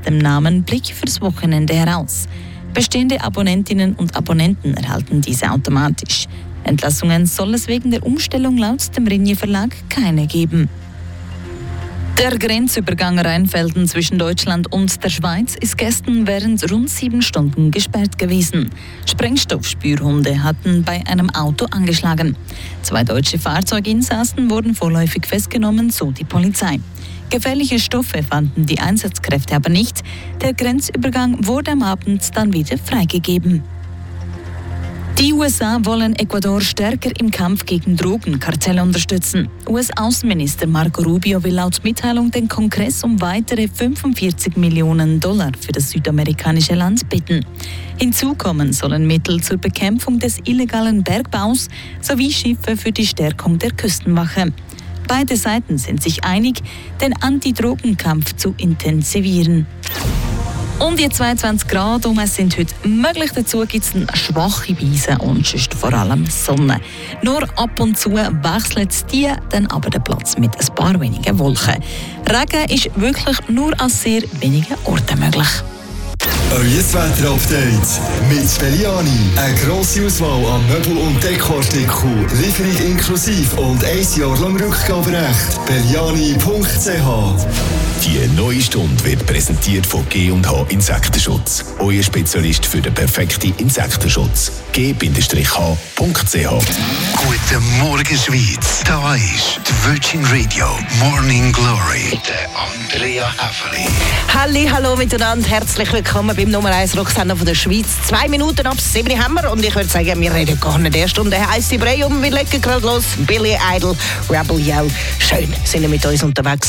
mit dem Namen Blick fürs Wochenende heraus. Bestehende Abonnentinnen und Abonnenten erhalten diese automatisch. Entlassungen soll es wegen der Umstellung laut dem Ringier Verlag keine geben. Der Grenzübergang Rheinfelden zwischen Deutschland und der Schweiz ist gestern während rund 7 Stunden gesperrt gewesen. Sprengstoffspürhunde hatten bei einem Auto angeschlagen. 2 deutsche Fahrzeuginsassen wurden vorläufig festgenommen, so die Polizei. Gefährliche Stoffe fanden die Einsatzkräfte aber nicht. Der Grenzübergang wurde am Abend dann wieder freigegeben. Die USA wollen Ecuador stärker im Kampf gegen Drogenkartelle unterstützen. US-Außenminister Marco Rubio will laut Mitteilung den Kongress um weitere $45 Millionen für das südamerikanische Land bitten. Hinzu kommen sollen Mittel zur Bekämpfung des illegalen Bergbaus sowie Schiffe für die Stärkung der Küstenwache. Beide Seiten sind sich einig, den Anti-Drogenkampf zu intensivieren. Und die 22 Grad es sind heute möglich. Dazu gibt es eine schwache Brise und sonst vor allem Sonne. Nur ab und zu wechselt die dann aber den Platz mit ein paar wenigen Wolken. Regen ist wirklich nur an sehr wenigen Orten möglich. Euer Wetter-Update mit Belliani. Eine grosse Auswahl an Möbel- und Dekoartikeln, Lieferung inklusive und 1 Jahr lang Rückgaberecht. Belliani.ch. Die neue Stunde wird präsentiert von G&H Insektenschutz. Euer Spezialist für den perfekten Insektenschutz. G-H.ch. Guten Morgen, Schweiz. Da ist die Virgin Radio Morning Glory mit Andrea Häfeli. Hallo miteinander, herzlich willkommen beim Nummer 1 Rocksender von der Schweiz. 2 Minuten ab 7 haben wir und ich würde sagen, wir reden gar nicht erst um den heissen Brei. Wir legen gerade los. Billy Idol, Rebel Yell. Schön, sind wir mit uns unterwegs.